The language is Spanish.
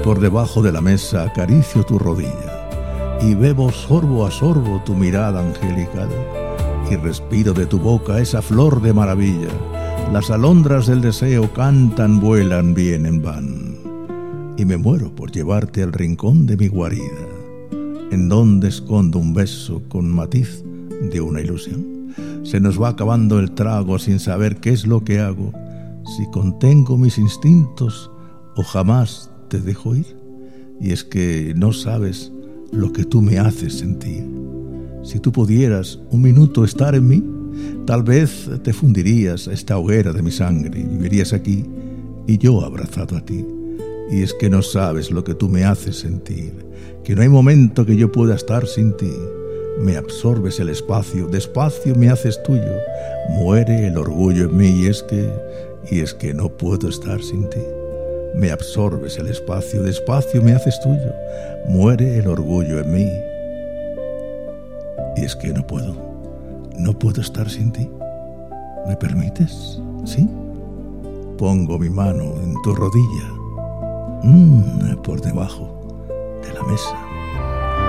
Por debajo de la mesa acaricio tu rodilla y bebo sorbo a sorbo tu mirada angelical y respiro de tu boca esa flor de maravilla. Las alondras del deseo cantan, vuelan, vienen, van y me muero por llevarte al rincón de mi guarida, en donde escondo un beso con matiz de una ilusión. Se nos va acabando el trago sin saber qué es lo que hago, si contengo mis instintos o jamás te dejo ir. Y es que no sabes lo que tú me haces sentir. Si tú pudieras un minuto estar en mí, tal vez te fundirías a esta hoguera de mi sangre y vivirías aquí y yo abrazado a ti. Y es que no sabes lo que tú me haces sentir, que no hay momento que yo pueda estar sin ti. Me absorbes el espacio, despacio me haces tuyo. Muere el orgullo en mí y es que no puedo estar sin ti. Me absorbes el espacio, despacio me haces tuyo. Muere el orgullo en mí y es que no puedo estar sin ti. ¿Me permites? ¿Sí? Pongo mi mano en tu rodilla, por debajo de la mesa.